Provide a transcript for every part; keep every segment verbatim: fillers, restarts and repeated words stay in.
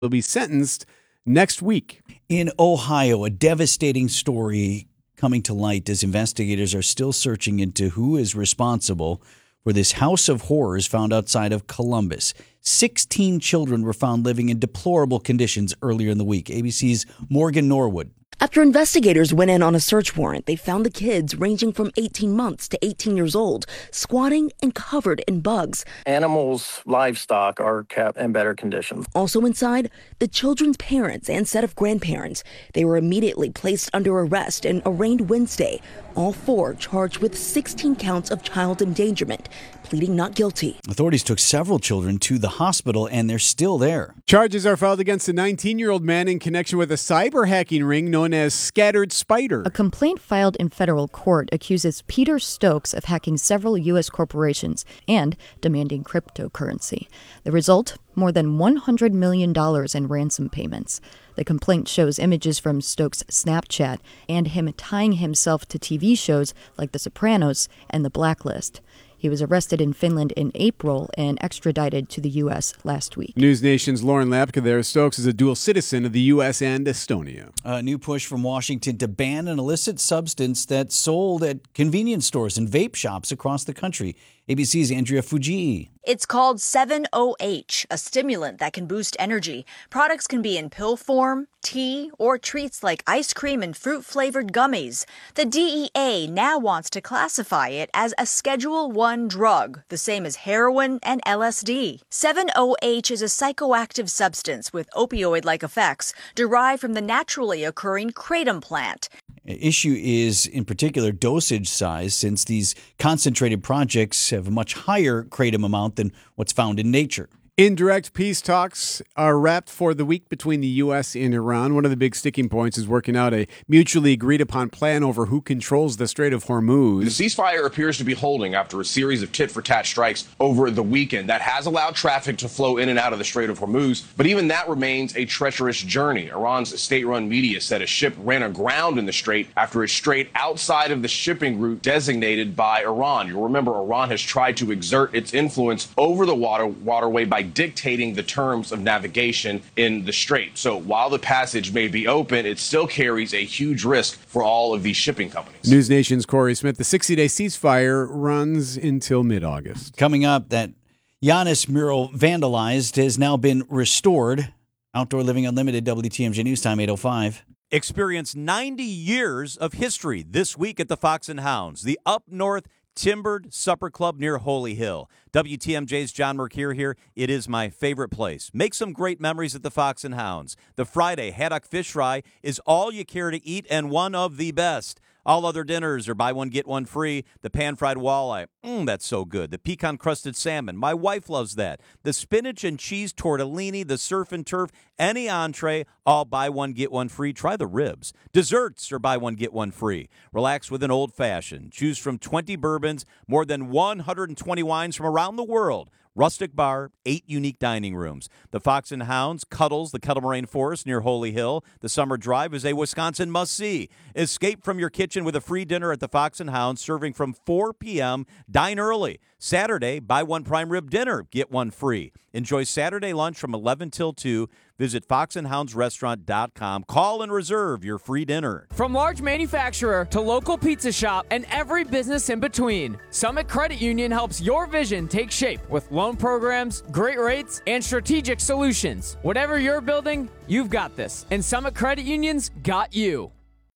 will be sentenced next week. In Ohio, a devastating story coming to light as investigators are still searching into who is responsible for this house of horrors found outside of Columbus. Sixteen children were found living in deplorable conditions earlier in the week. A B C's Morgan Norwood. After investigators went in on a search warrant, they found the kids ranging from eighteen months to eighteen years old, squatting and covered in bugs. Animals, livestock are kept in better conditions. Also inside, the children's parents and set of grandparents. They were immediately placed under arrest and arraigned Wednesday. All four charged with sixteen counts of child endangerment, pleading not guilty. Authorities took several children to the hospital, and they're still there. Charges are filed against a nineteen-year-old man in connection with a cyber hacking ring known as Scattered Spider. A complaint filed in federal court accuses Peter Stokes of hacking several U S corporations and demanding cryptocurrency. The result? More than one hundred million dollars in ransom payments. The complaint shows images from Stokes' Snapchat and him tying himself to T V shows like The Sopranos and The Blacklist. He was arrested in Finland in April and extradited to the U S last week. News Nation's Lauren Lapka there. Stokes is a dual citizen of the U S and Estonia. A new push from Washington to ban an illicit substance that's sold at convenience stores and vape shops across the country. A B C's Andrea Fuji. It's called seven O H, a stimulant that can boost energy. Products can be in pill form, tea, or treats like ice cream and fruit-flavored gummies. The D E A now wants to classify it as a Schedule one drug, the same as heroin and L S D. seven O H is a psychoactive substance with opioid-like effects derived from the naturally occurring kratom plant. Issue is, in particular, dosage size, since these concentrated projects have a much higher kratom amount than what's found in nature. Indirect peace talks are wrapped for the week between the U S and Iran. One of the big sticking points is working out a mutually agreed-upon plan over who controls the Strait of Hormuz. The ceasefire appears to be holding after a series of tit-for-tat strikes over the weekend. That has allowed traffic to flow in and out of the Strait of Hormuz, but even that remains a treacherous journey. Iran's state-run media said a ship ran aground in the strait after a strait outside of the shipping route designated by Iran. You'll remember Iran has tried to exert its influence over the water waterway by dictating the terms of navigation in the strait. So while the passage may be open, it still carries a huge risk for all of these shipping companies. News Nation's Corey Smith. The sixty-day ceasefire runs until mid-August. Coming up, that Giannis mural vandalized has now been restored. Outdoor Living Unlimited, W T M J News Time, eight oh five. Experience ninety years of history this week at the Fox and Hounds, the Up North Timbered Supper Club near Holy Hill. W T M J's John Mercure here. It is my favorite place. Make some great memories at the Fox and Hounds. The Friday haddock fish fry is all you care to eat and one of the best. All other dinners are buy one, get one free. The pan-fried walleye, mmm, that's so good. The pecan-crusted salmon, my wife loves that. The spinach and cheese tortellini, the surf and turf, any entree, all buy one, get one free. Try the ribs. Desserts are buy one, get one free. Relax with an old-fashioned. Choose from twenty bourbons, more than one hundred twenty wines from around the world. Rustic bar, eight unique dining rooms. The Fox and Hounds cuddles the Kettle Moraine Forest near Holy Hill. The Summer Drive is a Wisconsin must-see. Escape from your kitchen with a free dinner at the Fox and Hounds, serving from four p.m. Dine early. Saturday, buy one prime rib dinner, get one free. Enjoy Saturday lunch from eleven till two. Visit fox and hounds restaurant dot com. Call and reserve your free dinner. From large manufacturer to local pizza shop and every business in between, Summit Credit Union helps your vision take shape with loan programs, great rates, and strategic solutions. Whatever you're building, you've got this. And Summit Credit Union's got you.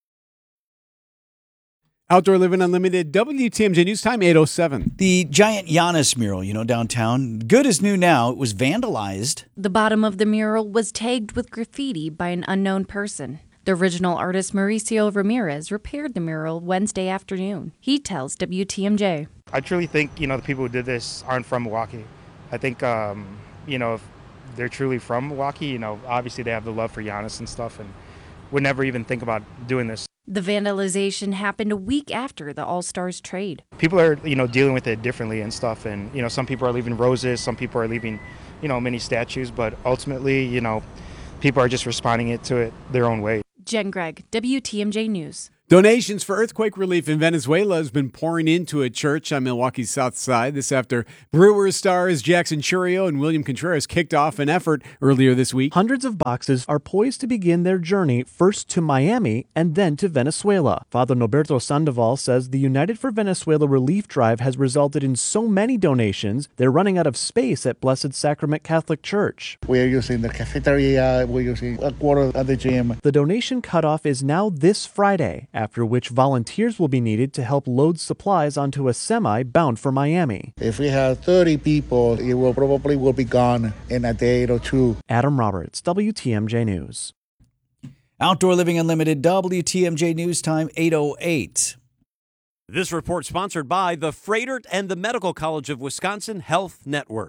Outdoor Living Unlimited, W T M J News Time, eight oh seven. The giant Giannis mural, you know, downtown, good as new now. It was vandalized. The bottom of the mural was tagged with graffiti by an unknown person. The original artist Mauricio Ramirez repaired the mural Wednesday afternoon. He tells W T M J. I truly think, you know, the people who did this aren't from Milwaukee. I think, um, you know, if they're truly from Milwaukee, you know, obviously they have the love for Giannis and stuff and would never even think about doing this. The vandalization happened a week after the All-Stars trade. People are, you know, dealing with it differently and stuff. And, you know, some people are leaving roses, some people are leaving, you know, mini statues. But ultimately, you know, people are just responding it to it their own way. Jen Gregg, W T M J News. Donations for earthquake relief in Venezuela has been pouring into a church on Milwaukee's south side. This after Brewers stars Jackson Chourio and William Contreras kicked off an effort earlier this week. Hundreds of boxes are poised to begin their journey first to Miami and then to Venezuela. Father Norberto Sandoval says the United for Venezuela relief drive has resulted in so many donations, they're running out of space at Blessed Sacrament Catholic Church. We're using the cafeteria, we're using a quarter of the gym. The donation cutoff is now this Friday, after which volunteers will be needed to help load supplies onto a semi bound for Miami. If we have thirty people, it will probably will be gone in a day or two. Adam Roberts, W T M J News. Outdoor Living Unlimited, W T M J News Time, eight oh eight. This report sponsored by the Froedtert and the Medical College of Wisconsin Health Network.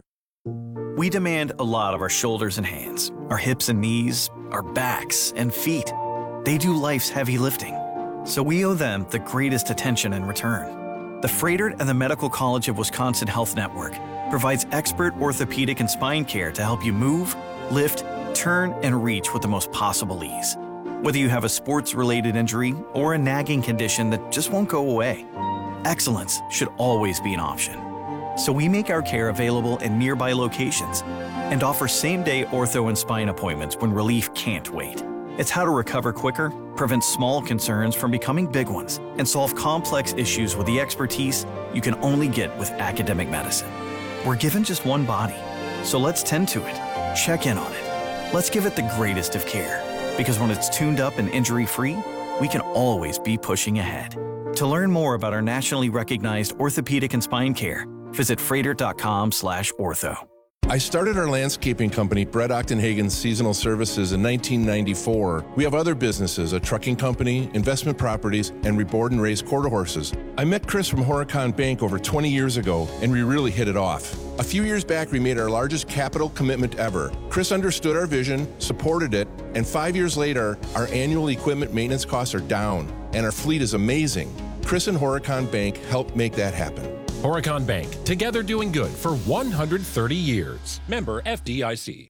We demand a lot of our shoulders and hands, our hips and knees, our backs and feet. They do life's heavy lifting, so we owe them the greatest attention in return. The Froedtert and the Medical College of Wisconsin Health Network provides expert orthopedic and spine care to help you move, lift, turn, and reach with the most possible ease. Whether you have a sports-related injury or a nagging condition that just won't go away, excellence should always be an option. So we make our care available in nearby locations and offer same-day ortho and spine appointments when relief can't wait. It's how to recover quicker, prevent small concerns from becoming big ones, and solve complex issues with the expertise you can only get with academic medicine. We're given just one body, so let's tend to it, check in on it. Let's give it the greatest of care, because when it's tuned up and injury-free, we can always be pushing ahead. To learn more about our nationally recognized orthopedic and spine care, visit froedtert dot com slash ortho. I started our landscaping company, Brett Ochtenhagen Seasonal Services, in nineteen ninety-four. We have other businesses, a trucking company, investment properties, and we board and raise quarter horses. I met Chris from Horicon Bank over twenty years ago, and we really hit it off. A few years back, we made our largest capital commitment ever. Chris understood our vision, supported it, and five years later, our annual equipment maintenance costs are down, and our fleet is amazing. Chris and Horicon Bank helped make that happen. Horicon Bank, together doing good for one hundred thirty years. Member F D I C.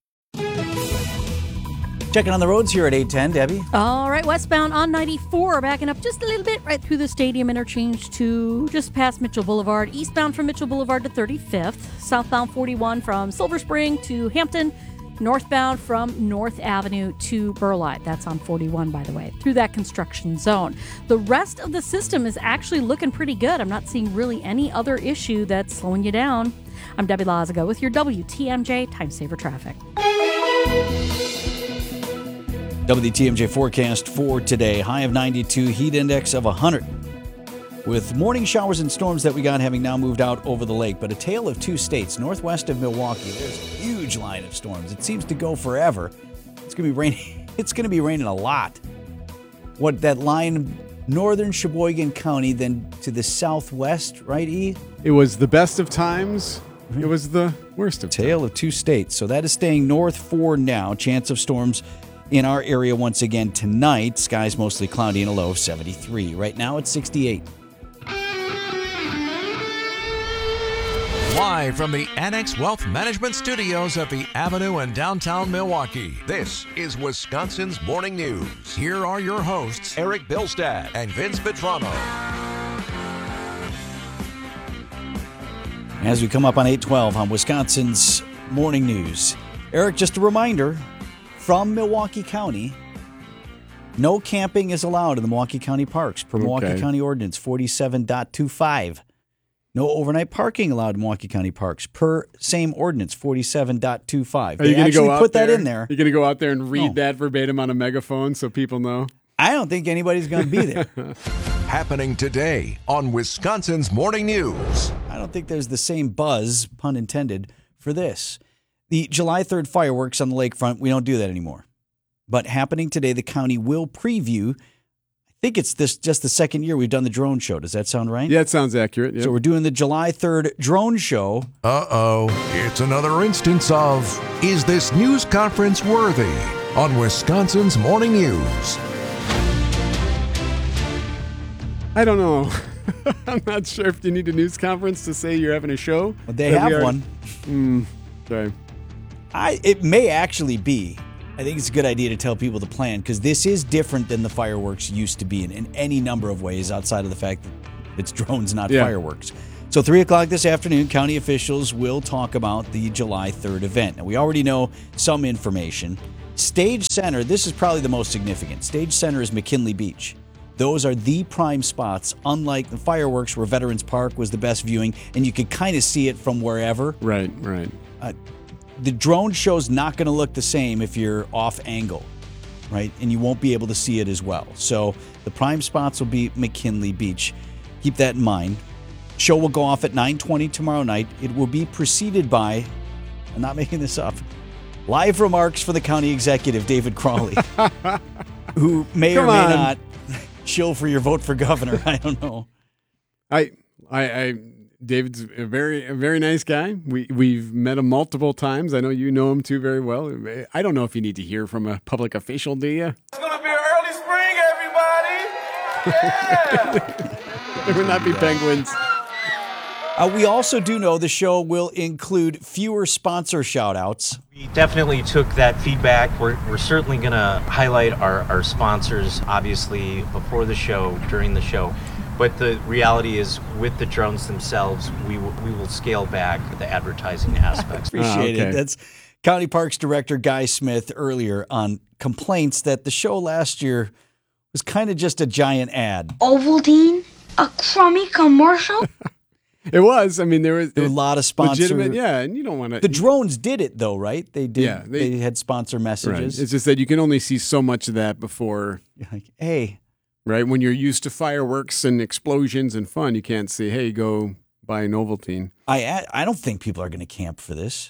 Checking on the roads here at eight ten, Debbie. All right, westbound on ninety-four, backing up just a little bit right through the stadium interchange to just past Mitchell Boulevard. Eastbound from Mitchell Boulevard to thirty-fifth. Southbound forty-one from Silver Spring to Hampton. Northbound from North Avenue to Burleigh. That's on forty-one, by the way, through that construction zone. The rest of the system is actually looking pretty good. I'm not seeing really any other issue that's slowing you down. I'm Debbie Lazaga with your W T M J Time Saver Traffic. W T M J forecast for today. High of ninety-two, heat index of one hundred. With morning showers and storms that we got having now moved out over the lake, but a tale of two states. Northwest of Milwaukee, there's a huge line of storms. It seems to go forever. It's going to be raining. It's going to be raining a lot. What that line, northern Sheboygan County, then to the southwest, right, E? It was the best of times. Mm-hmm. It was the worst of tale times. of two states. So that is staying north for now. Chance of storms in our area once again tonight. Skies mostly cloudy and a low of seventy-three. Right now it's sixty-eight. Live from the Annex Wealth Management Studios at the Avenue in downtown Milwaukee, this is Wisconsin's Morning News. Here are your hosts, Eric Bilstad and Vince Vitrano. As we come up on eight twelve on Wisconsin's Morning News, Eric, just a reminder, from Milwaukee County, no camping is allowed in the Milwaukee County parks per Okay. Milwaukee County Ordinance forty-seven point twenty-five. No overnight parking allowed in Milwaukee County parks per same ordinance forty-seven point twenty-five. Are you They going to actually go out put there? that in there. You're going to go out there and read No. that verbatim on a megaphone so people know? I don't think anybody's going to be there. Happening today on Wisconsin's Morning News. I don't think there's the same buzz, pun intended, for this. The July third fireworks on the lakefront, we don't do that anymore. But happening today, the county will preview. I think it's this just the second year we've done the drone show. Does that sound right? Yeah, it sounds accurate. Yep. So we're doing the July third drone show. Uh-oh, it's another instance of, is this news conference worthy? On Wisconsin's Morning News. I don't know. I'm not sure if you need a news conference to say you're having a show. Well, they That we have are- one. Mm, sorry. I it may actually be I think it's a good idea to tell people the plan because this is different than the fireworks used to be in, in any number of ways outside of the fact that it's drones, not Yeah. fireworks. So three o'clock this afternoon, county officials will talk about the July third event. Now, we already know some information. Stage Center, this is probably the most significant. Stage Center is McKinley Beach. Those are the prime spots, unlike the fireworks where Veterans Park was the best viewing, and you could kind of see it from wherever. Right, right. Uh, the drone show's not going to look the same if you're off angle, right? And you won't be able to see it as well. So the prime spots will be McKinley Beach. Keep that in mind. Show will go off at nine twenty tomorrow night. It will be preceded by, I'm not making this up, live remarks from the county executive, David Crawley, who may Come or may on. not chill for your vote for governor. I don't know. I, I, I, David's a very, a very nice guy. We, we've met him multiple times. I know you know him too very well. I don't know if you need to hear from a public official, do you? It's gonna be an early spring, everybody. Yeah. There would not be penguins. Uh, we also do know the show will include fewer sponsor shout-outs. We definitely took that feedback. We're, we're certainly going to highlight our, our sponsors, obviously, before the show, during the show. But the reality is, with the drones themselves, we, w- we will scale back the advertising aspects. Appreciate Ah, okay. it. That's County Parks Director Guy Smith earlier on complaints that the show last year was kind of just a giant ad. Ovaltine? A crummy commercial? It was. I mean, there was There were a lot of sponsor. legitimate. Yeah, and you don't want to. The drones did it though, right? They did. Yeah, they, they- had sponsor Right. messages. It's just that you can only see so much of that before. Like, hey, right? When you're used to fireworks and explosions and fun, you can't say, "Hey, go buy an Ovaltine." I I don't think people are going to camp for this.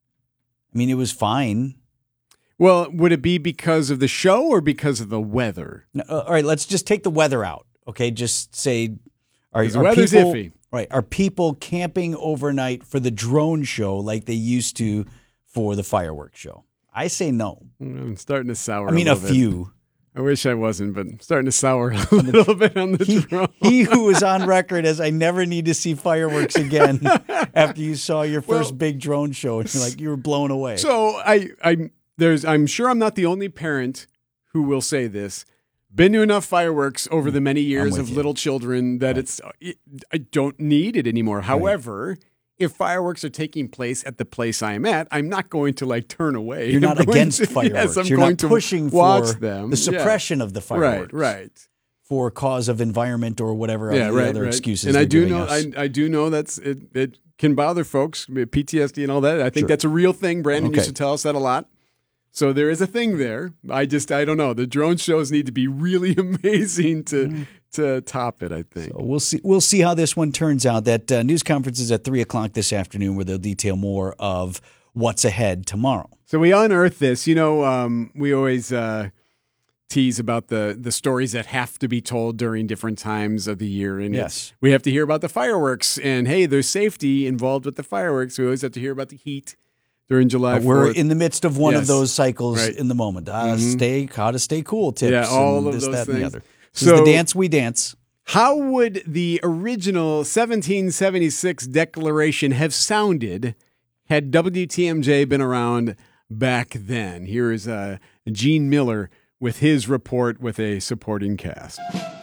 I mean, it was fine. Well, would it be because of the show or because of the weather? No, uh, all right, let's just take the weather out. Okay, just say, are, 'Cause the are weather's people, iffy. Right, are people camping overnight for the drone show like they used to for the fireworks show? I say no. I'm starting to sour. I mean, a, a little bit. few. I wish I wasn't, but I'm starting to sour a little bit on the He, drone. he who was on record as I never need to see fireworks again after you saw your first Well, big drone show and you're like you were blown away. So I, I, there's, I'm sure I'm not the only parent who will say this. Been to enough fireworks over the many years with of you. little children that it's, it, I don't need it anymore. However, if fireworks are taking place at the place I'm at, I'm not going to like turn away. You're I'm not going against to- fireworks. Yes, I'm You're going not to pushing watch for them. the Yeah. suppression of the fireworks. Right, right. For cause of environment or whatever Yeah, other, right, other right. excuses. And I they're do giving know, us. I, I do know that's it. It can bother folks, P T S D and all that. I think Sure. that's a real thing. Brandon Okay. used to tell us that a lot. So there is a thing there. I just, I don't know. The drone shows need to be really amazing to to top it, I think. So we'll see. We'll see how this one turns out. That uh, news conference is at three o'clock this afternoon, where they'll detail more of what's ahead tomorrow. So we unearthed this. You know, um, we always uh, tease about the the stories that have to be told during different times of the year, and Yes. it's, we have to hear about the fireworks. And hey, there's safety involved with the fireworks. We always have to hear about the heat during July Uh, we're fourth. in the midst of one of Yes. those cycles Right. in the moment. Uh, Mhm. Stay, how to stay cool tips. Yeah, all and of this, those that, and the things. other. This is the dance we dance. How would the original seventeen seventy-six Declaration have sounded had W T M J been around back then? Here is uh, Gene Miller with his report with a supporting cast.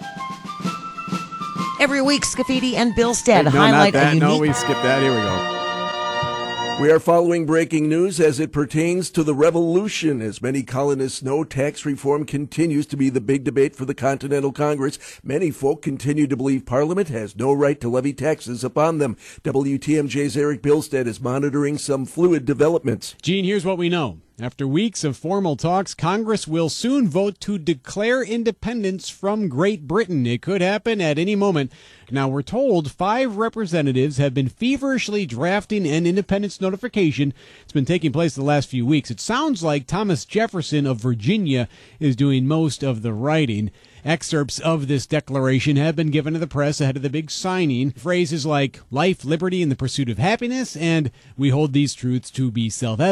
Every week, Scafidi and Billstead no, highlight not that. a unique... No, we skipped that. Here we go. We are following breaking news as it pertains to the revolution. As many colonists know, tax reform continues to be the big debate for the Continental Congress. Many folk continue to believe Parliament has no right to levy taxes upon them. W T M J's Eric Billstead is monitoring some fluid developments. Gene, here's what we know. After weeks of formal talks, Congress will soon vote to declare independence from Great Britain. It could happen at any moment. Now, we're told five representatives have been feverishly drafting an independence notification. It's been taking place the last few weeks. It sounds like Thomas Jefferson of Virginia is doing most of the writing. Excerpts of this declaration have been given to the press ahead of the big signing. Phrases like life, liberty, and the pursuit of happiness, and we hold these truths to be self-evident.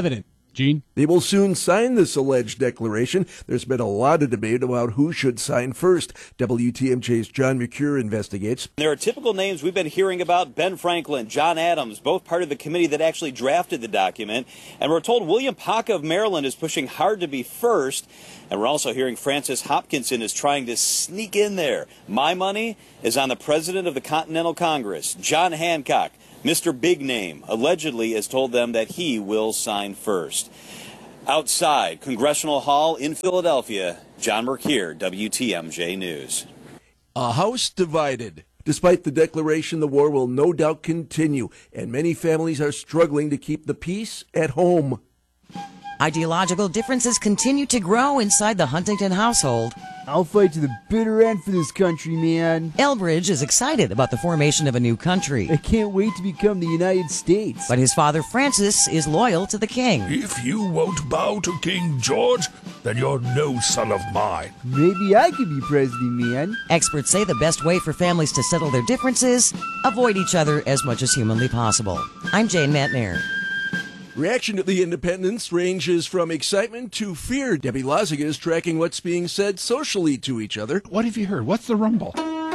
Gene? They will soon sign this alleged declaration. There's been a lot of debate about who should sign first. W T M J's John McCure investigates. There are typical names we've been hearing about: Ben Franklin, John Adams, both part of the committee that actually drafted the document. And we're told William Paca of Maryland is pushing hard to be first. And we're also hearing Francis Hopkinson is trying to sneak in there. My money is on the president of the Continental Congress, John Hancock. Mister Big Name allegedly has told them that he will sign first. Outside Congressional Hall in Philadelphia, John Mercier, W T M J News. A house divided. Despite the declaration, the war will no doubt continue, and many families are struggling to keep the peace at home. Ideological differences continue to grow inside the Huntington household. I'll fight to the bitter end for this country, man. Elbridge is excited about the formation of a new country. I can't wait to become the United States. But his father, Francis, is loyal to the king. If you won't bow to King George, then you're no son of mine. Maybe I could be president, man. Experts say the best way for families to settle their differences, avoid each other as much as humanly possible. I'm Jane Matnair. Reaction to the independence ranges from excitement to fear. Debbie Loziga is tracking what's being said socially to each other. What have you heard? What's the rumble?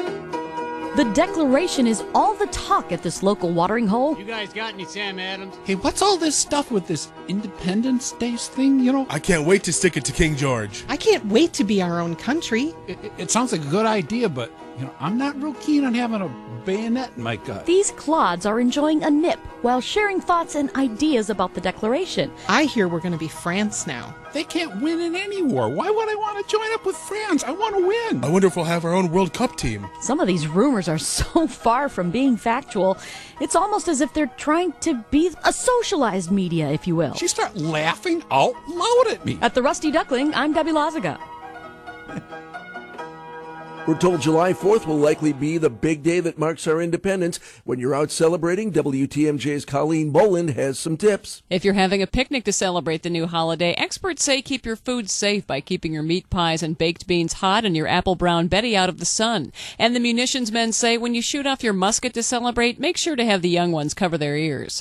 The Declaration is all the talk at this local watering hole. You guys got any Sam Adams? Hey, what's all this stuff with this Independence Day thing, you know? I can't wait to stick it to King George. I can't wait to be our own country. It, it, it sounds like a good idea, but, you know, I'm not real keen on having a bayonet in my gut. These clods are enjoying a nip while sharing thoughts and ideas about the Declaration. I hear we're going to be France now. They can't win in any war. Why would I want to join up with France? I want to win. I wonder if we'll have our own World Cup team. Some of these rumors are so far from being factual, it's almost as if they're trying to be a socialized media, if you will. She start laughing out loud at me. At the Rusty Duckling, I'm Debbie Loziga. We're told July fourth will likely be the big day that marks our independence. When you're out celebrating, W T M J's Colleen Boland has some tips. If you're having a picnic to celebrate the new holiday, experts say keep your food safe by keeping your meat pies and baked beans hot and your apple brown Betty out of the sun. And the munitions men say when you shoot off your musket to celebrate, make sure to have the young ones cover their ears.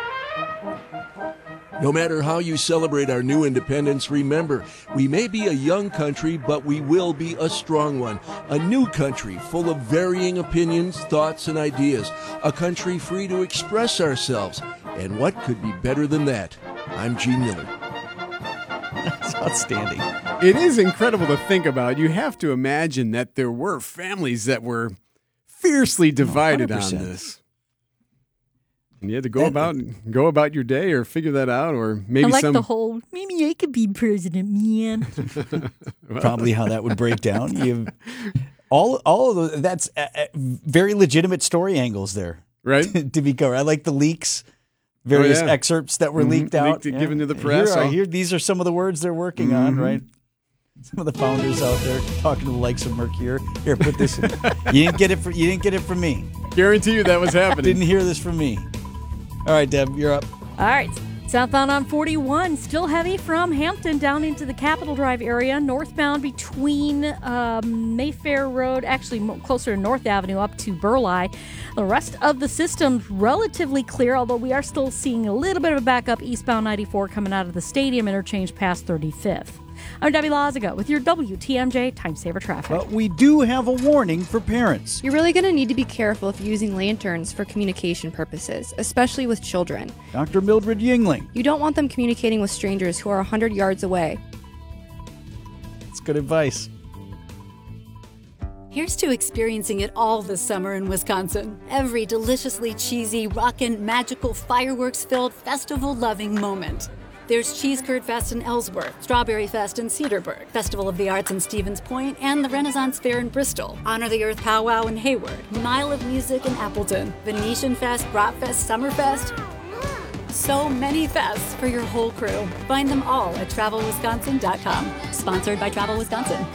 No matter how you celebrate our new independence, remember, we may be a young country, but we will be a strong one. A new country full of varying opinions, thoughts, and ideas. A country free to express ourselves. And what could be better than that? I'm Gene Miller. That's outstanding. It is incredible to think about. You have to imagine that there were families that were fiercely divided on this. And you had to go about go about your day or figure that out, or maybe I like some the whole maybe I could be president, man. Well, probably how that would break down. You have all all of the, that's uh, very legitimate story angles there, right? to be covered. I like the leaks, various oh, yeah. excerpts that were mm-hmm. leaked out, leaked, yeah. given to the press. Here, I hear these are some of the words they're working mm-hmm. on, right? Some of the founders out there talking to the likes of Mercure. Here, put this in. You didn't get it. For, you didn't get it from me. Guarantee you that was happening. Didn't hear this from me. All right, Deb, you're up. All right. Southbound on forty-one, still heavy from Hampton down into the Capitol Drive area. Northbound between um, Mayfair Road, actually closer to North Avenue up to Burleigh. The rest of the system's relatively clear, although we are still seeing a little bit of a backup eastbound ninety-four coming out of the Stadium interchange past thirty-fifth. I'm Debbie Loziga with your W T M J Time Saver Traffic. But we do have a warning for parents. You're really going to need to be careful if using lanterns for communication purposes, especially with children. Doctor Mildred Yingling. You don't want them communicating with strangers who are one hundred yards away. That's good advice. Here's to experiencing it all this summer in Wisconsin. Every deliciously cheesy, rockin', magical, fireworks-filled, festival-loving moment. There's Cheese Curd Fest in Ellsworth, Strawberry Fest in Cedarburg, Festival of the Arts in Stevens Point, and the Renaissance Fair in Bristol, Honor the Earth Powwow in Hayward, Mile of Music in Appleton, Venetian Fest, Bratfest, Summerfest. So many fests for your whole crew. Find them all at travel wisconsin dot com. Sponsored by Travel Wisconsin.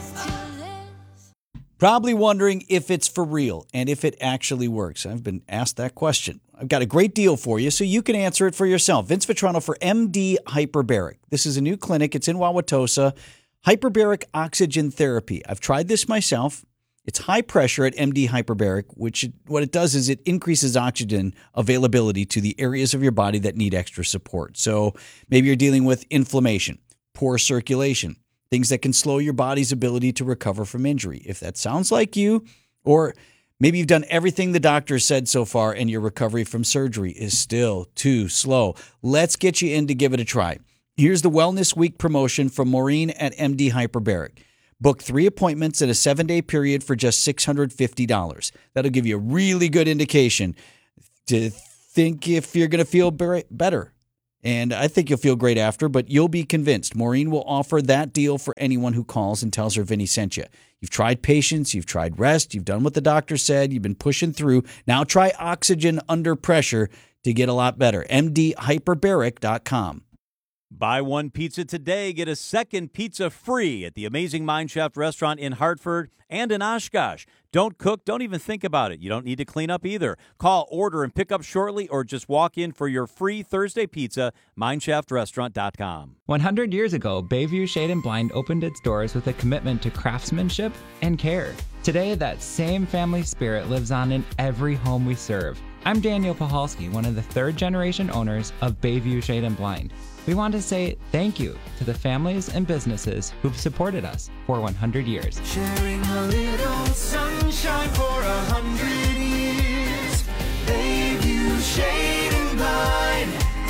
Probably wondering if it's for real and if it actually works. I've been asked that question. I've got a great deal for you so you can answer it for yourself. Vince Vitrano for M D Hyperbaric. This is a new clinic. It's in Wauwatosa. Hyperbaric oxygen therapy. I've tried this myself. It's high pressure at M D hyperbaric, which what it does is it increases oxygen availability to the areas of your body that need extra support. So maybe you're dealing with inflammation, poor circulation, things that can slow your body's ability to recover from injury. If that sounds like you, or maybe you've done everything the doctor said so far and your recovery from surgery is still too slow, let's get you in to give it a try. Here's the Wellness Week promotion from Maureen at M D Hyperbaric. Book three appointments in a seven-day period for just six hundred fifty dollars. That'll give you a really good indication to think if you're going to feel better. And I think you'll feel great after, but you'll be convinced. Maureen will offer that deal for anyone who calls and tells her Vinny sent you. You've tried patience, you've tried rest, you've done what the doctor said, you've been pushing through. Now try oxygen under pressure to get a lot better. M D hyperbaric dot com. Buy one pizza today, get a second pizza free at the Amazing Mineshaft restaurant in Hartford and in Oshkosh. Don't cook, don't even think about it. You don't need to clean up either. Call, order, and pick up shortly, or just walk in for your free Thursday pizza, mineshaft restaurant dot com. one hundred years ago, Bayview Shade and Blind opened its doors with a commitment to craftsmanship and care. Today, that same family spirit lives on in every home we serve. I'm Daniel Pahalski, one of the third-generation owners of Bayview Shade and Blind. We want to say thank you to the families and businesses who've supported us for one hundred years. Sharing a little sunshine for a hundred years. Bayview Shade and Blind.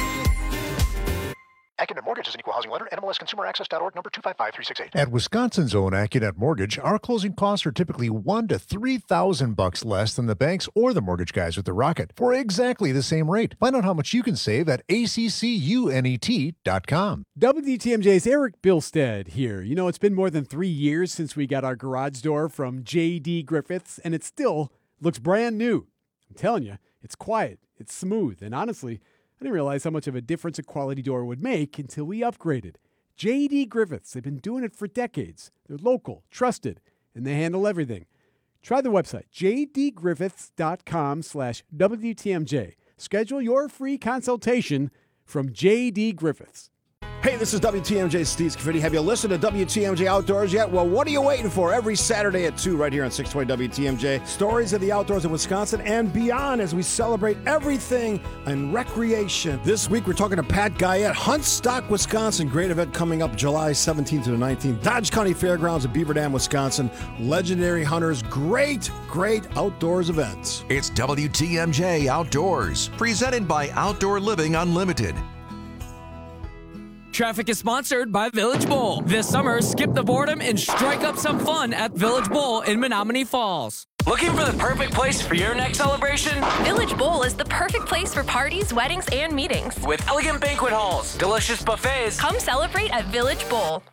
AccuNet Mortgage is an equal housing lender. N M L S Consumer Access dot org, number two five five three six eight. At Wisconsin's own AccuNet Mortgage, our closing costs are typically one to three thousand bucks less than the banks or the mortgage guys with the Rocket for exactly the same rate. Find out how much you can save at A C C U N E T dot com. W T M J's Eric Bilstead here. You know, it's been more than three years since we got our garage door from J D Griffiths, and it still looks brand new. I'm telling you, it's quiet, it's smooth, and honestly, I didn't realize how much of a difference a quality door would make until we upgraded. J D Griffiths, they've been doing it for decades. They're local, trusted, and they handle everything. Try the website, j d griffiths dot com slash W T M J. Schedule your free consultation from J D Griffiths. Hey, this is W T M J's Steve Scaffidi. Have you listened to W T M J Outdoors yet? Well, what are you waiting for? Every Saturday at two right here on six twenty W T M J. Stories of the outdoors in Wisconsin and beyond as we celebrate everything in recreation. This week, we're talking to Pat Guyette, Huntstock, Wisconsin. Great event coming up July seventeenth to the nineteenth. Dodge County Fairgrounds in Beaver Dam, Wisconsin. Legendary hunters. Great, great outdoors events. It's W T M J Outdoors, presented by Outdoor Living Unlimited. Traffic is sponsored by Village Bowl. This summer, skip the boredom and strike up some fun at Village Bowl in Menominee Falls. Looking for the perfect place for your next celebration? Village Bowl is the perfect place for parties, weddings, and meetings. With elegant banquet halls, delicious buffets. Come celebrate at Village Bowl.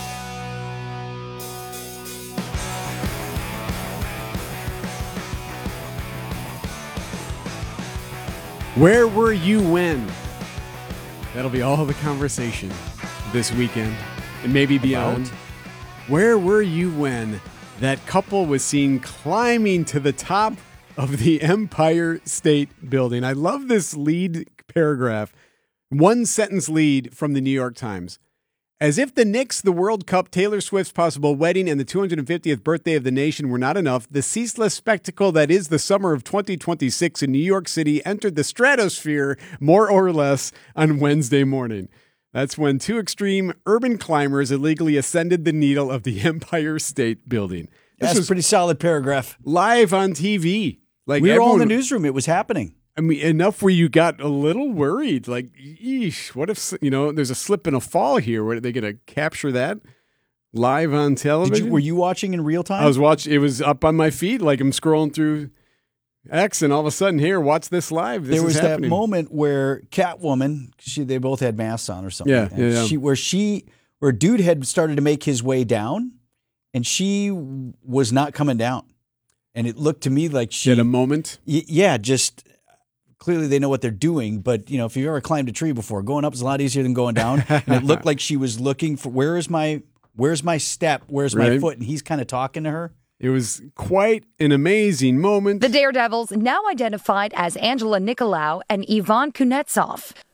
Where were you when? That'll be all the conversation this weekend and maybe beyond. About? Where were you when that couple was seen climbing to the top of the Empire State Building? I love this lead paragraph. One sentence lead from the New York Times. As if the Knicks, the World Cup, Taylor Swift's possible wedding, and the two hundred fiftieth birthday of the nation were not enough, the ceaseless spectacle that is the summer of twenty twenty-six in New York City entered the stratosphere more or less on Wednesday morning. That's when two extreme urban climbers illegally ascended the needle of the Empire State Building. This That's a pretty solid paragraph. Live on T V. Like we were everyone, all in the newsroom. It was happening. I mean, enough where you got a little worried. Like, eesh, what if, you know, there's a slip and a fall here? Where are they going to capture that live on television? Did you, were you watching in real time? I was watching. It was up on my feed. Like I'm scrolling through X, and all of a sudden, here, watch this live. This there was is that happening. moment where Catwoman, she they both had masks on or something. Yeah, yeah, yeah. She, where she, where dude had started to make his way down, and she was not coming down. And it looked to me like she had a moment. Y- yeah, just. Clearly they know what they're doing, but you know, if you've ever climbed a tree before, going up is a lot easier than going down. And it looked like she was looking for where is my where's my step, where's right. my foot, and he's kind of talking to her. It was quite an amazing moment. The Daredevils, now identified as Angela Nicolau and Ivan Kunetsov,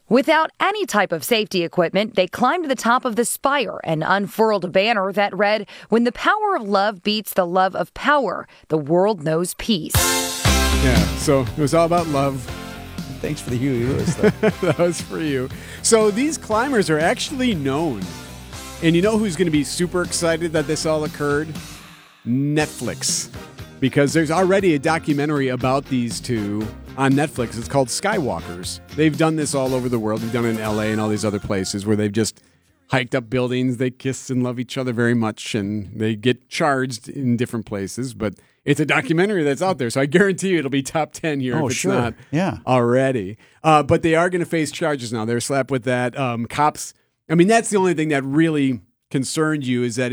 Without any type of safety equipment, they climbed to the top of the spire and unfurled a banner that read, "When the power of love beats the love of power, the world knows peace." Yeah, so it was all about love. Thanks for the Huey Lewis, though. That was for you. So these climbers are actually known. And you know who's going to be super excited that this all occurred? Netflix. Because there's already a documentary about these two on Netflix. It's called Skywalkers. They've done this all over the world. They've done it in L A and all these other places where they've just hiked up buildings. They kiss and love each other very much, and they get charged in different places. But it's a documentary that's out there, so I guarantee you it'll be top ten here Oh, if it's sure. not Yeah. already. Uh, but they are going to face charges now. They're slapped with that. Um, cops, I mean, that's the only thing that really concerned you is that